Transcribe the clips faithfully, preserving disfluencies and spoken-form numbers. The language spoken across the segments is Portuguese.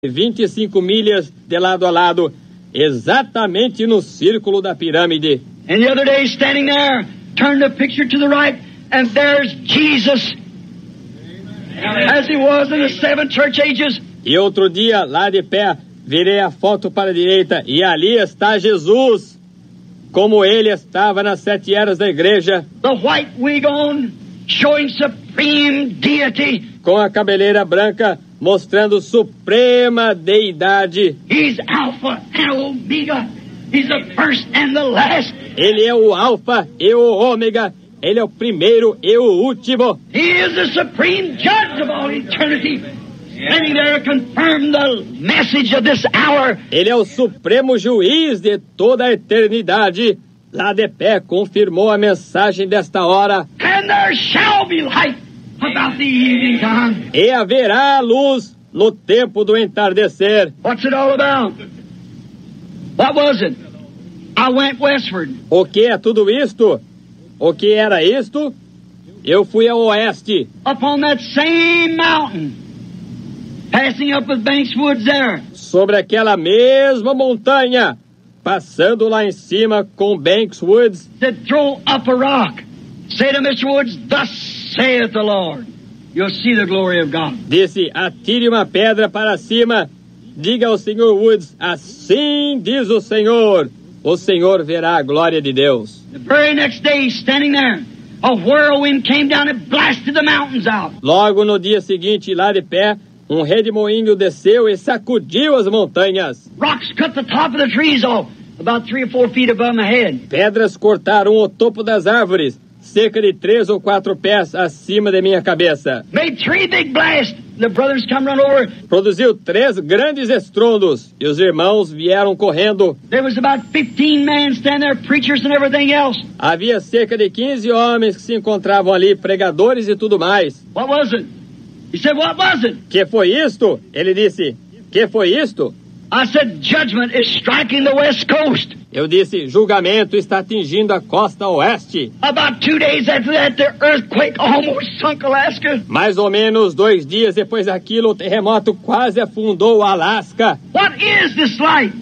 vinte e cinco milhas de lado a lado, exatamente no círculo da pirâmide. And the other day, standing there, turn the picture to the right, and there's Jesus, as he was in the seven church ages. E outro dia, lá de pé, virei a foto para a direita, e ali está Jesus, como ele estava nas sete eras da igreja, The white wig on, showing supreme deity. com a cabeleira branca, mostrando suprema deidade. He's Alpha and Omega. He's the first and the last. Ele é o Alfa e o Ômega. Ele é o primeiro e o último. He is the supreme judge of all eternity. Standing there to confirm the message of this hour. Ele é o supremo juiz de toda a eternidade. Lá de pé, confirmou a mensagem desta hora. And there shall be light about the evening time. E haverá luz no tempo do entardecer. What's it all about? What was it? I went westward. O que é tudo isto? O que era isto? Eu fui ao oeste. Upon that same mountain, passing up with Banks Woods there. Sobre aquela mesma montanha, passando lá em cima com Banks Woods. Said, throw up a rock. Say to Mister Woods, thus saith the Lord. You'll see the glory of God. Disse, atire uma pedra para cima. Diga ao senhor Woods, assim diz o Senhor. O Senhor verá a glória de Deus. The very next day, standing there, a whirlwind came down and blasted the mountains out. Logo no dia seguinte, lá de pé, um redemoinho desceu e sacudiu as montanhas. Rocks cut the top of the trees off, about three or four feet above my head. Pedras cortaram o topo das árvores, cerca de três ou quatro pés acima de minha cabeça. Made three big blasts. The brothers come run over. Produziu três grandes estrondos e os irmãos vieram correndo. There was about fifteen men standing there, preachers and everything else. Havia cerca de quinze homens que se encontravam ali, pregadores e tudo mais. What was it? He said, what was it? Que foi isto? Ele disse, que foi isto? I said, judgment is striking the west coast. Eu disse, julgamento está atingindo a costa oeste. About two days after that, the earthquake almost sunk Alaska. Mais ou menos dois dias depois daquilo, o terremoto quase afundou o Alasca. What is this light?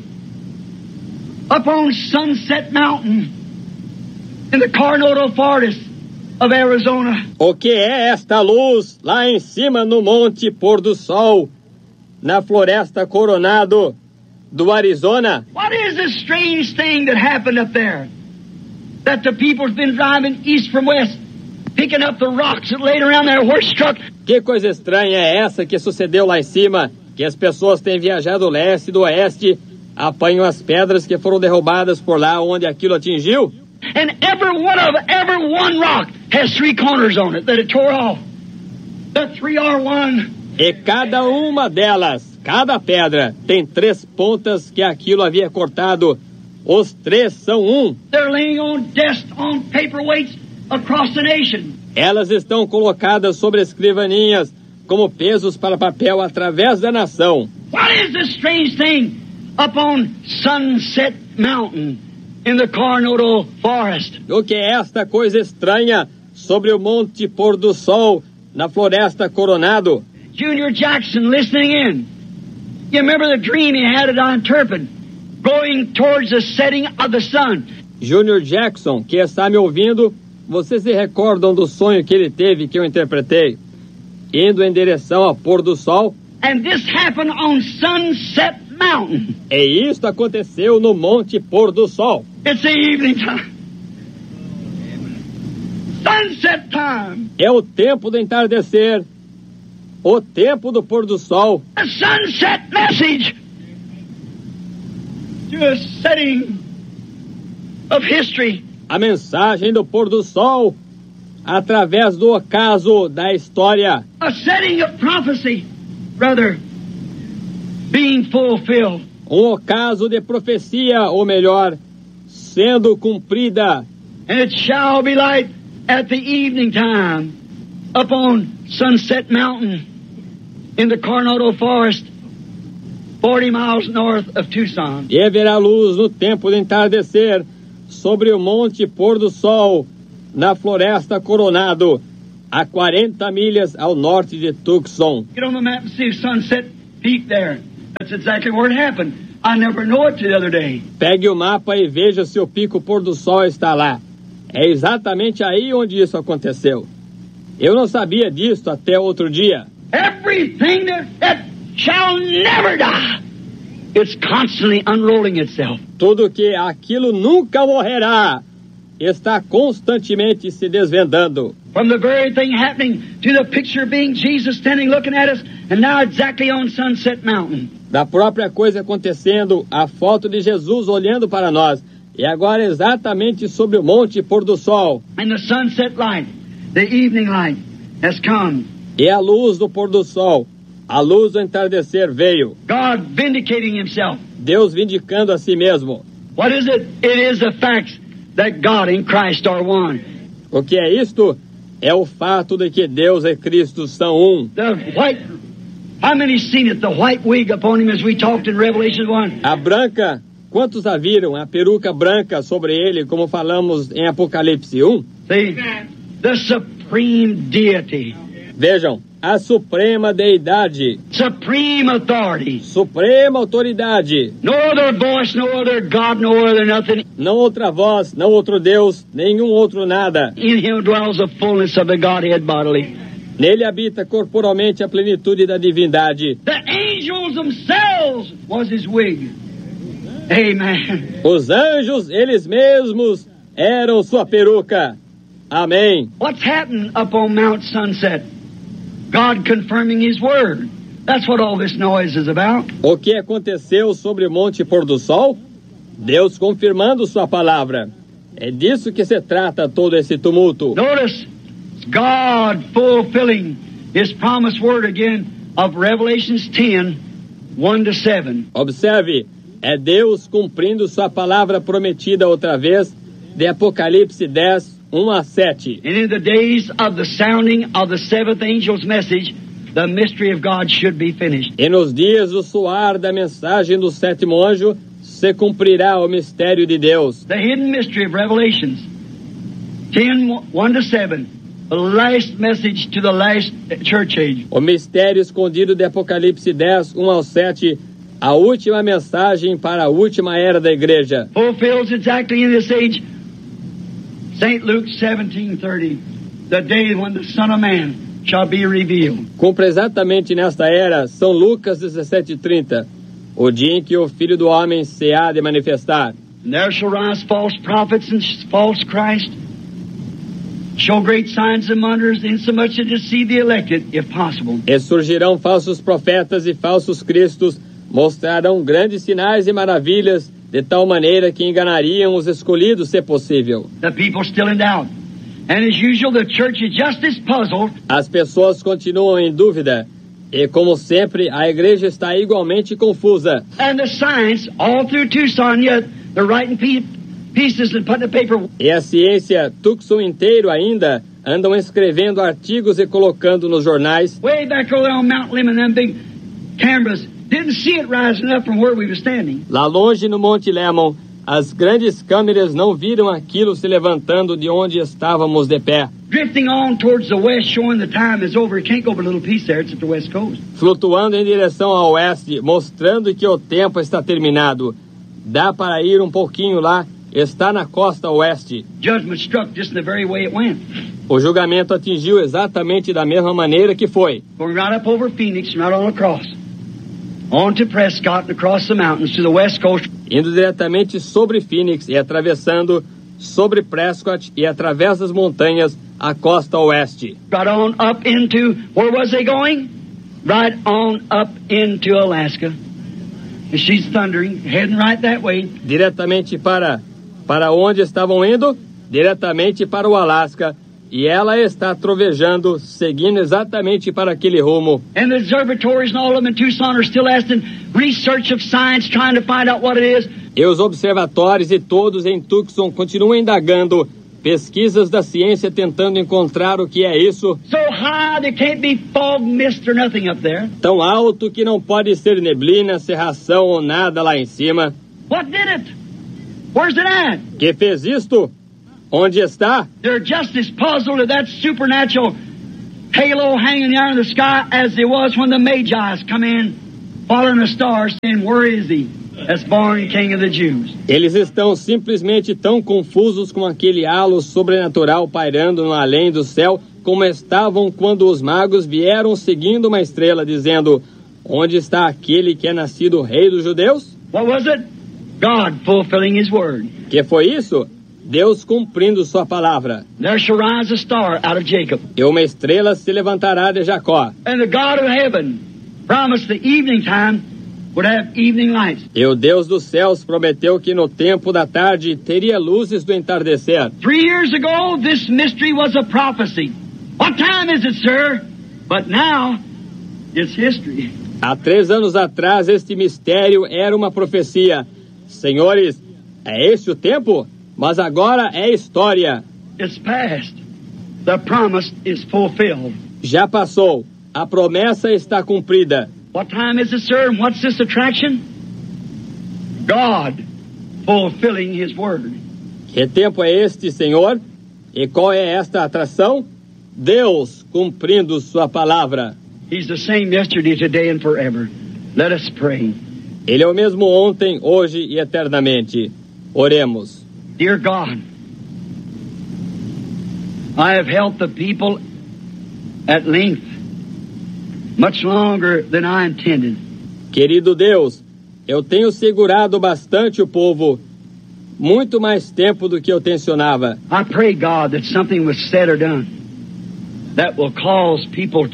Up on Sunset Mountain in the Coronado Forest of Arizona. O que é esta luz lá em cima no Monte Pôr do Sol, na Floresta Coronado do Arizona? What is this strange thing that happened up there? That the people's been driving east from west, picking up the rocks that laid around there were struck. Que coisa estranha é essa que sucedeu lá em cima? Que as pessoas têm viajado leste e do oeste, apanham as pedras que foram derrubadas por lá onde aquilo atingiu? And every one of every one rock has three corners on it that it tore off. The three are one. E cada uma delas, cada pedra, tem três pontas que aquilo havia cortado. Os três são um. They're laying on desks on paperweights across the nation. Elas estão colocadas sobre escrivaninhas como pesos para papel através da nação. What is this strange thing up on Sunset Mountain in the Coronado Forest? O que é esta coisa estranha sobre o Monte Pôr do Sol, na Floresta Coronado? Junior Jackson listening in. You remember the dream he had on Turpin, going towards the setting of the sun. Junior Jackson, que está me ouvindo, vocês se recordam do sonho que ele teve, que eu interpretei? Indo em direção ao pôr do sol. And this happened on Sunset Mountain. E isto aconteceu no Monte Pôr do Sol. It's the evening time. Sunset time. É o tempo do entardecer. O tempo do pôr do sol. A sunset message to a setting of history. A mensagem do pôr do sol através do ocaso da história. A setting of prophecy, rather, being fulfilled. Um ocaso de profecia, ou melhor, sendo cumprida. And it shall be light at the evening time upon Sunset Mountain in the Coronado Forest, forty miles north of Tucson. E haverá luz no tempo de entardecer sobre o Monte Pôr do Sol, na Floresta Coronado, a quarenta milhas ao norte de Tucson. Get on the map and see Sunset Peak there. That's exactly where it happened. I never knew it the other day. Pegue o mapa e veja se o pico pôr do sol está lá. É exatamente aí onde isso aconteceu. Eu não sabia disso até outro dia. Everything that, that shall never die, it's constantly unrolling itself. Tudo que aquilo nunca morrerá está constantemente se desvendando. From the very thing happening to the picture being Jesus standing looking at us, and now exactly on Sunset Mountain. Da própria coisa acontecendo, a foto de Jesus olhando para nós, e agora exatamente sobre o Monte Pôr do Sol. And the sunset light, the evening light, has come. E a luz do pôr do sol, a luz do entardecer veio. God vindicating himself. Deus vindicando a si mesmo. What is it? It is the fact that God and Christ are one. O que é isto? É o fato de que Deus e Cristo são um. The white, how many seen it? The white wig upon him as we talked in Revelation one. A branca, quantos a viram? A peruca branca sobre ele, como falamos em Apocalipse um? See, the supreme deity. Vejam, a suprema deidade, Supreme authority. suprema autoridade, No other voice, no other God, no other nothing. não outra voz, não outro Deus, nenhum outro nada. In him dwells the fullness of the Godhead bodily. Nele habita corporalmente a plenitude da divindade. The angels themselves was his wig. Amen. Os anjos, eles mesmos, eram sua peruca. Amém. What's happened up on Mount Sunset? God confirming his word. That's what all this noise is about. O que aconteceu sobre o Monte Pôr do Sol? Deus confirmando sua palavra. É disso que se trata todo esse tumulto. Notice, God fulfilling his promised word again of Revelations ten, one to seven. Observe, é Deus cumprindo sua palavra prometida outra vez, de Apocalipse dez, um a sete. And in the days of the sounding of the seventh angel's message, the mystery of God should be finished. E nos dias do soar da mensagem do sétimo anjo, se cumprirá o mistério de Deus. The hidden mystery of Revelations ten, one to seven, the last message to the last church age. O mistério escondido de Apocalipse dez, um ao sete, a última mensagem para a última era da igreja. Fulfills exactly in this age Saint Luke seventeen thirty, the day when the Son of Man shall be revealed. Cumpre exatamente nesta era São Lucas dezessete trinta, o dia em que o Filho do Homem se há de manifestar. And there shall rise false prophets and false Christ, show great signs and wonders, insomuch to deceive the elected, if possible. E surgirão falsos profetas e falsos cristos, mostrarão grandes sinais e maravilhas, de tal maneira que enganariam os escolhidos, se possível. The people still in doubt. And as usual, the church is just as puzzled. As pessoas continuam em dúvida. E, como sempre, a igreja está igualmente confusa. And the science, all through Tucson, yet they're writing pe- pieces and putting the paper. E a ciência, Tucson inteiro ainda, andam escrevendo artigos e colocando nos jornais. Way back over there on Mount Lemmon, them big cameras, didn't see it rising up from where we were standing. Lá longe no Monte Lemmon, as grandes câmeras não viram aquilo se levantando de onde estávamos de pé. Drifting on towards the west, showing the time is over. It can't go over a little piece there. It's at the west coast. Flutuando em direção ao oeste, mostrando que o tempo está terminado. Dá para ir um pouquinho lá, está na costa oeste. Judgment struck just in the very way it went. O julgamento atingiu exatamente da mesma maneira que foi. Going right up over Phoenix, right on across. On to Prescott and across the mountains to the west coast. Indo diretamente sobre Phoenix e atravessando sobre Prescott e através das montanhas a costa oeste. Right on up into, where was they going? Right on up into Alaska. And she's thundering, heading right that way. Diretamente para, para onde estavam indo? Diretamente para o Alasca. E ela está trovejando, seguindo exatamente para aquele rumo. And the observatories and all of them in Tucson are still asking research of science, trying to find out what it is. E os observatórios e todos em Tucson continuam indagando, pesquisas da ciência tentando encontrar o que é isso. So high there can't be fog, mist or nothing up there. Tão alto que não pode ser neblina, cerração ou nada lá em cima. What did it? Where's it at? Que fez isto? Onde está? They're just as puzzled at that supernatural halo hanging there in the sky as they was when the Magi's come in following a star saying, where is he that's born King of the Jews? Eles estão simplesmente tão confusos com aquele halo sobrenatural pairando no além do céu, como estavam quando os magos vieram seguindo uma estrela, dizendo, onde está aquele que é nascido rei dos judeus? What was it? God fulfilling His word. Que foi isso? Deus cumprindo sua palavra. There shall rise a star out of Jacob. E uma estrela se levantará de Jacó. And the God of heaven promised the evening time would have evening lights. E o Deus dos céus prometeu que no tempo da tarde teria luzes do entardecer. Three years ago, this mystery was a prophecy. What time is it, sir? But now, it's history. Há três anos atrás, este mistério era uma profecia. Senhores, é esse o tempo? Mas agora é história. It's past. The promise is fulfilled. Já passou. A promessa está cumprida. What time is it, sir? And what's this attraction? God fulfilling His word. Que tempo é este, Senhor? E qual é esta atração? Deus cumprindo sua palavra. He's the same yesterday, today, and forever. Let us pray. Ele é o mesmo ontem, hoje e eternamente. Oremos. Dear God, I have helped the people at length, much longer than I intended. Querido Deus, eu tenho segurado bastante o povo, muito mais tempo do que eu tensionava. I pray, God, that something was said or done that will cause people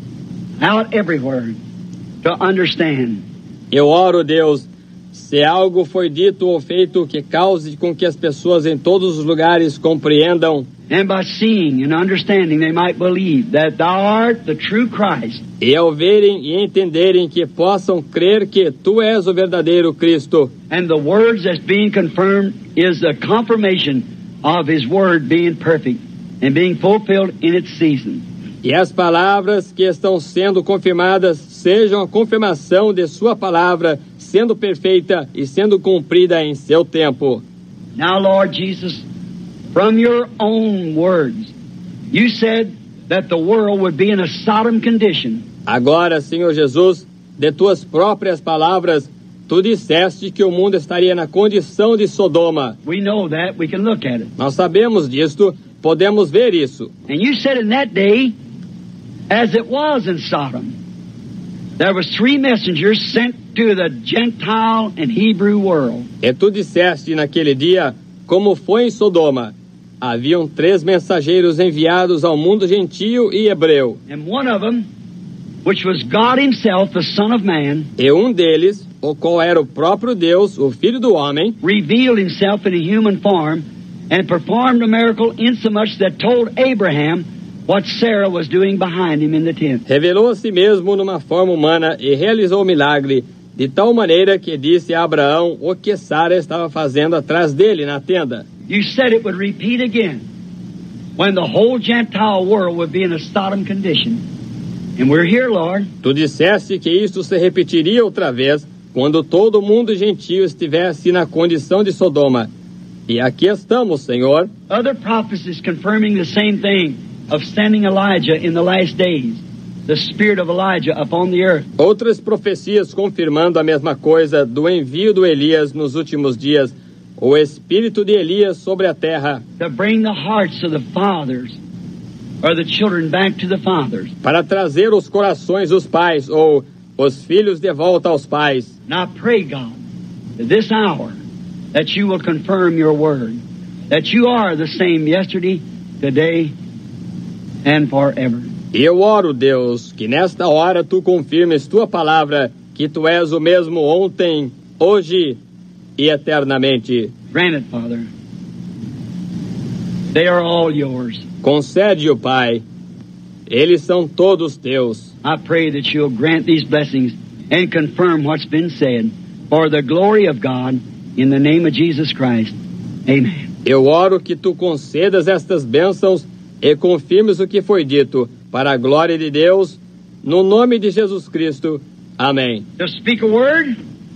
out everywhere to understand. Eu oro, Deus, se algo foi dito ou feito que cause com que as pessoas em todos os lugares compreendam. And by seeing and understanding, they might believe that Thou art the true Christ. E ao verem e entenderem que possam crer que Tu és o verdadeiro Cristo. And the words that's being confirmed is a confirmation of His word being perfect and being fulfilled in its season. E as palavras que estão sendo confirmadas sejam a confirmação de Sua palavra sendo perfeita e sendo cumprida em seu tempo. Now, Lord Jesus, from your own words, you said that the world would be in a Sodom condition. Agora, Senhor Jesus, de Tuas próprias palavras, Tu disseste que o mundo estaria na condição de Sodoma. We know that. We can look at it. Nós sabemos disto, podemos ver isso. And you said in that day, as it was in Sodom, there was three messengers sent to the Gentile and Hebrew world. E Tu disseste naquele dia, como foi em Sodoma, haviam três mensageiros enviados ao mundo gentio e hebreu. And one of them, which was God Himself, the Son of Man, E um deles, o qual era o próprio Deus, o Filho do Homem, revealed Himself in a human form and performed a miracle insomuch that told Abraham what Sarah was doing behind him in the tent. revelou a si mesmo numa forma humana e realizou o milagre, de tal maneira que disse a Abraão o que Sara estava fazendo atrás dele na tenda. You said it would repeat again when the whole Gentile world would be in a Sodom condition. And we're here, Lord. Tu disseste que isto se repetiria outra vez, quando todo mundo gentio estivesse na condição de Sodoma. E aqui estamos, Senhor. Other prophecies confirming the same thing of sending Elijah in the last days, the spirit of Elijah upon the earth. Outras profecias confirmando a mesma coisa do envio do Elias nos últimos dias, o espírito de Elias sobre a terra, To bring the hearts of the fathers or the children back to the fathers. para trazer os corações dos pais ou os filhos de volta aos pais. And I pray, God, that this hour, that you will confirm your word, that you are the same yesterday, today, and forever. E eu oro, Deus, que nesta hora tu confirmes tua palavra, que tu és o mesmo ontem, hoje e eternamente. Grant it, Father. They are all yours. Concede-o, Pai. Eles são todos teus. I pray that you'll grant these blessings and confirm what's been said for the glory of God in the name of Jesus Christ. Amen. Eu oro que tu concedas estas bênçãos e confirmes o que foi dito, para a glória de Deus, no nome de Jesus Cristo. Amém. To speak a word,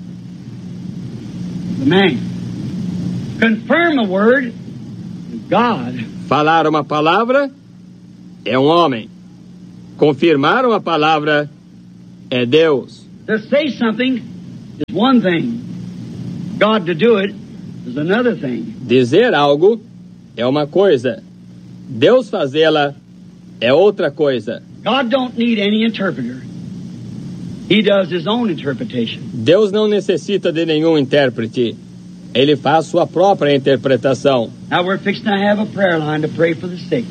the man. Confirm a word, God. Falar uma palavra é um homem. Confirmar uma palavra é Deus. To say something is one thing. God to do it is another thing. Dizer algo é uma coisa. Deus fazê-la é outra coisa. God don't need any interpreter. He does his own interpretation. Deus não necessita de nenhum intérprete. Ele faz sua própria interpretação. Now we're fixing to have a prayer line to pray for the sick.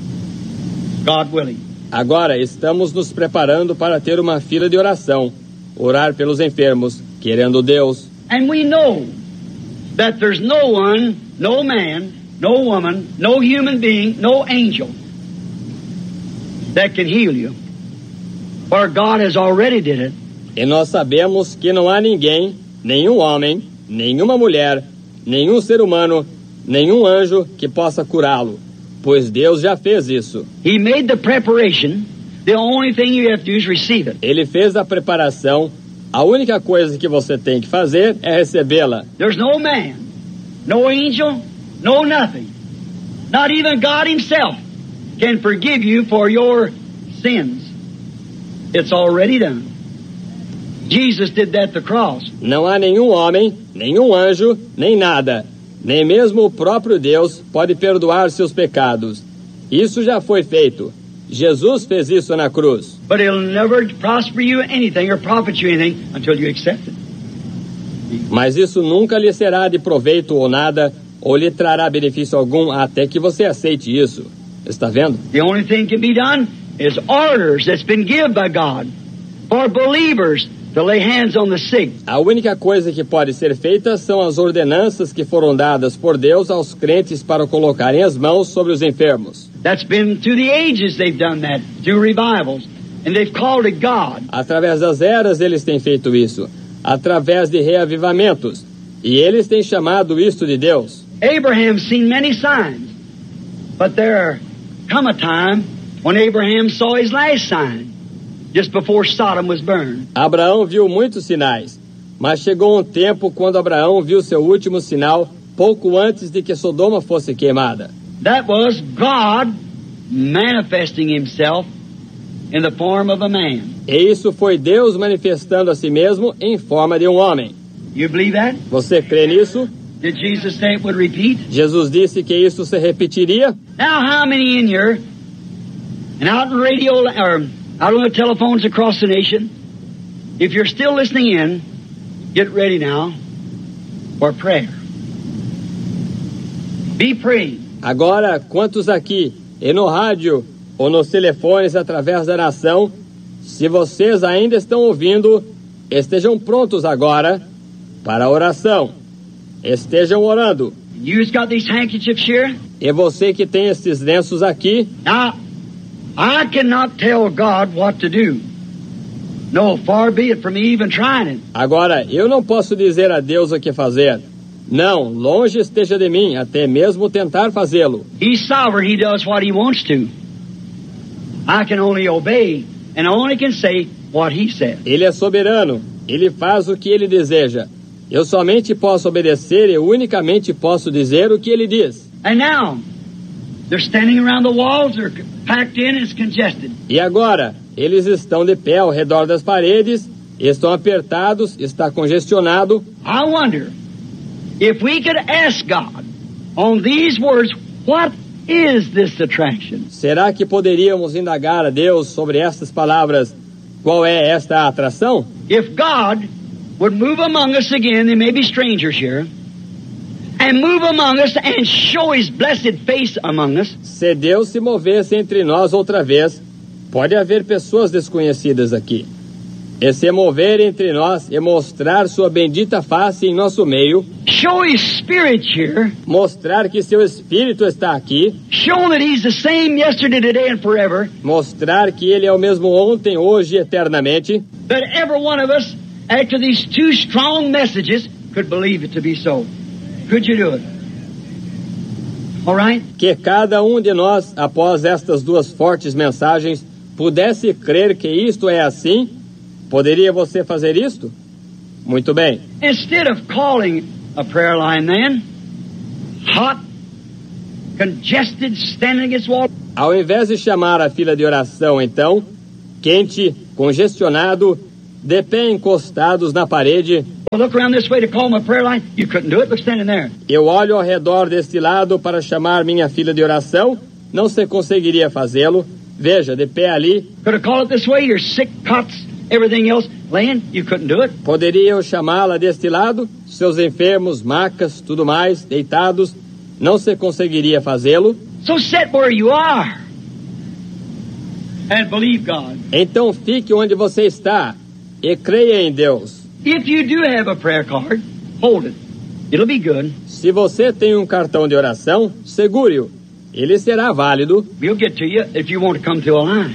God willing. Agora estamos nos preparando para ter uma fila de oração, orar pelos enfermos, querendo Deus. And we know that there's no one, no man, no woman, no human being, no angel that can heal you. For God has already did it. E nós sabemos que não há ninguém, nenhum homem, nenhuma mulher, nenhum ser humano, nenhum anjo que possa curá-lo, pois Deus já fez isso. He made the preparation. The only thing you have to do is receive it. Ele fez a preparação. A única coisa que você tem que fazer é recebê-la. There's no man, no angel, no nothing. Not even God himself can forgive you for your sins. It's already done. Jesus did that at the cross. Não há nenhum homem, nenhum anjo, nem nada. Nem mesmo o próprio Deus pode perdoar seus pecados. Isso já foi feito. Jesus fez isso na cruz. But it'll never prosper you anything or profit you anything until you accept it. Mas isso nunca lhe será de proveito ou nada, ou lhe trará benefício algum até que você aceite isso. Está vendo? The only thing can be done is orders that's been given by God for believers to lay hands on the sick. A única coisa que pode ser feita são as ordenanças que foram dadas por Deus aos crentes para colocarem as mãos sobre os enfermos. That's been through the ages they've done that, through revivals, and they've called it God. Através das eras eles têm feito isso, através de reavivamentos, e eles têm chamado isto de Deus. Abraham's seen many signs, but there come a time when Abraham saw his last sign, just before Sodom was burned. Abraão viu muitos sinais, mas chegou um tempo quando Abraão viu seu último sinal pouco antes de que Sodoma fosse queimada. That was God manifesting himself in the form of a man. E isso foi Deus manifestando a si mesmo em forma de um homem. You believe that? Você crê nisso? Did Jesus say it would repeat? Jesus disse que isso se repetiria? Now how many in here and out in radio or out on the telephones across the nation, if you're still listening in, get ready now for prayer. Be praying. Agora, quantos aqui, e no rádio ou nos telefones através da nação, se vocês ainda estão ouvindo, estejam prontos agora para a oração. Estejam orando. You've got these handkerchiefs here? E você que tem esses lenços aqui, Now, I cannot tell God what to do. No, far be it from me even trying it. agora eu não posso dizer a Deus o que fazer. Não, longe esteja de mim, até mesmo tentar fazê-lo. He's sovereign. He does what he wants to. I can only obey, and I only can say what he says. Ele é soberano, ele faz o que ele deseja. Eu somente posso obedecer e unicamente posso dizer o que ele diz. And now, they're standing around the walls. They're packed in. It's congested. E agora, eles estão de pé ao redor das paredes, estão apertados, está congestionado. I wonder if we could ask God on these words, what is this attraction? Será que poderíamos indagar a Deus sobre estas palavras? Qual é esta atração? If God would move among us again, there may be strangers here, and move among us and show His blessed face among us, Se Deus se movesse entre nós outra vez, pode haver pessoas desconhecidas aqui. E se mover entre nós e mostrar sua bendita face em nosso meio, show His Spirit here, mostrar que seu Espírito está aqui, show that He's the same yesterday, today, and forever, mostrar que Ele é o mesmo ontem, hoje e eternamente, that every one of us, after these two strong messages, could believe it to be so. Could you do it? All right? que cada um de nós, após estas duas fortes mensagens, pudesse crer que isto é assim. Poderia você fazer isto? Muito bem. Instead of calling a prayer line then, hot, congested, standing against the wall, Ao invés de chamar a fila de oração, então, quente, congestionado, de pé encostados na parede. I look around this way to call my prayer line. You couldn't do it. Look, standing there. Eu olho ao redor deste lado para chamar minha fila de oração. Não se conseguiria fazê-lo. Veja, de pé ali. Could I call it this way? Your sick cots, everything else laying. You couldn't do it. Poderia eu chamá-la deste lado? Seus enfermos, macas, tudo mais, deitados. Não se conseguiria fazê-lo. So sit where you are and believe God. Então fique onde você está e creia em Deus. If you do have a prayer card, hold it. It'll be good. Se você tem um cartão de oração, segure-o. Ele será válido. We'll get to you if you want to come to a line.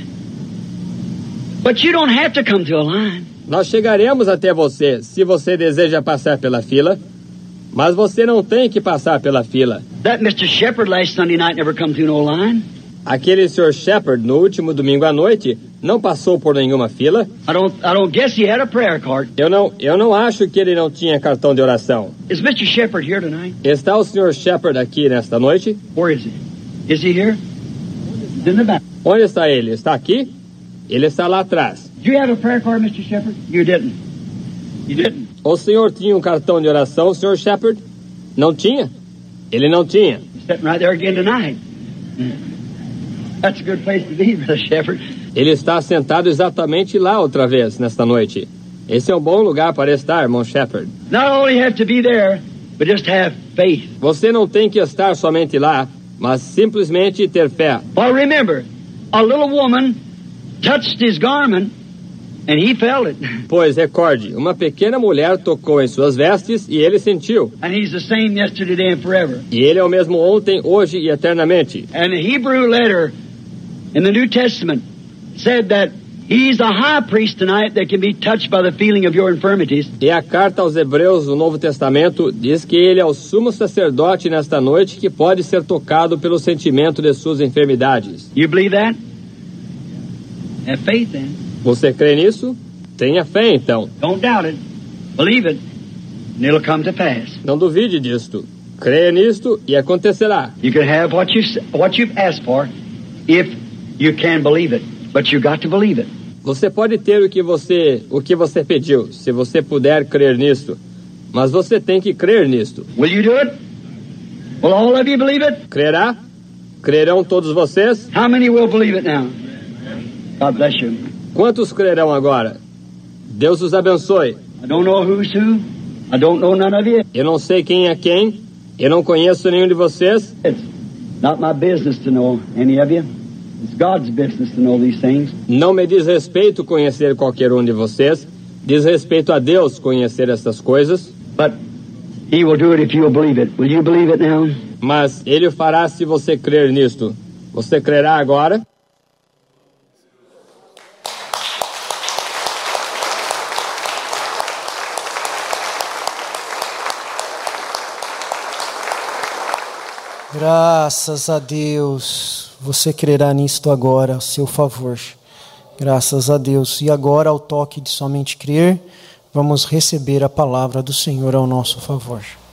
But you don't have to come to a line. Nós chegaremos até você se você deseja passar pela fila, mas você não tem que passar pela fila. That Mister Shepherd last Sunday night never come to no line. Aquele senhor Shepherd no último domingo à noite não passou por nenhuma fila. I don't I don't guess he had a prayer card. Eu não, eu não acho que ele não tinha cartão de oração. Is Mister Shepherd here tonight? Está o senhor Shepherd aqui nesta noite? Where is he? Is he here? He's in the back. Onde está ele? Está aqui? Ele está lá atrás. Do you have a prayer card, Mister Shepherd? You didn't. You didn't. O senhor tinha um cartão de oração, senhor Shepherd? Não tinha? Ele não tinha. He's sitting right there again tonight. That's a good place to be, Brother Shepherd. Ele está sentado exatamente lá outra vez, nesta noite. Esse é um bom lugar para estar, irmão Shepherd. Not only have to be there, but just have faith. Você não tem que estar somente lá, mas simplesmente ter fé. Well, remember, a little woman touched his garment, and he felt it. Pois, recorde, uma pequena mulher tocou em suas vestes e ele sentiu. And he's the same yesterday, today, and forever. E ele é o mesmo ontem, hoje e eternamente. And the Hebrew letter in the New Testament said that he's a high priest tonight that can be touched by the feeling of your infirmities. E a carta aos Hebreus do Novo Testamento diz que ele é o sumo sacerdote nesta noite que pode ser tocado pelo sentimento de suas enfermidades. You believe that? Have faith then. Você crê nisso? Tenha fé então. Don't doubt it. Believe it, and it'll come to pass. Não duvide disto. Creia nisto e acontecerá. You can have what you what you've asked for if you can believe it, but you got to believe it. Você pode ter o que você o que você pediu, se você puder crer nisto. Mas você tem que crer nisto. Will you do it? Will all of you believe it? Crerá? Crerão todos vocês? How many will believe it now? God bless you. Quantos crerão agora? Deus os abençoe. I don't know who's who. I don't know none of you. Eu não sei quem é quem. Eu não conheço nenhum de vocês. It's not my business to know any of you. It's God's business to know these things. Não me diz respeito conhecer qualquer um de vocês. Diz respeito a Deus conhecer essas coisas. But He will do it if you will believe it. Will you believe it now? Mas Ele o fará se você crer nisto. Você crerá agora? Graças a Deus, você crerá nisto agora, a seu favor. Graças a Deus. E agora, ao toque de somente crer, vamos receber a palavra do Senhor ao nosso favor.